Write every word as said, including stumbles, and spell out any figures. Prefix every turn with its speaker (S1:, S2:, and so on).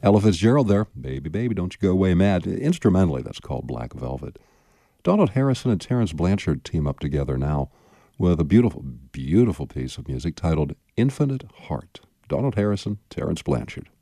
S1: Ella Fitzgerald there, Baby, Baby, Don't You Go Away Mad. Instrumentally, that's called Black Velvet. Donald Harrison and Terence Blanchard team up together now with a beautiful, beautiful piece of music titled Infinite Heart. Donald Harrison, Terence Blanchard.